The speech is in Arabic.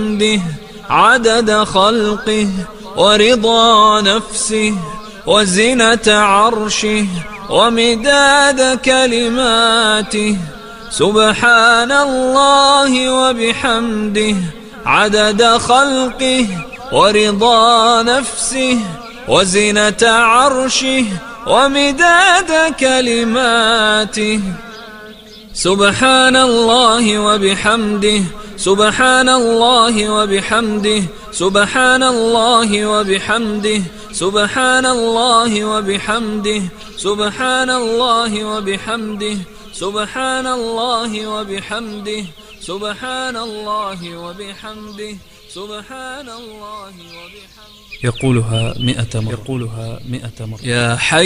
وبحمده عدد خلقه ورضا نفسه وزنة عرشه ومداد كلماته. سبحان الله وبحمده عدد خلقه ورضا نفسه وزنة عرشه ومداد كلماته. سبحان الله وبحمده سبحان الله وبحمده سبحان الله وبحمده سبحان الله وبحمده سبحان الله وبحمده سبحان الله وبحمده سبحان الله وبحمده سبحان الله وبحمده. يقولها 100 مرة. يا حي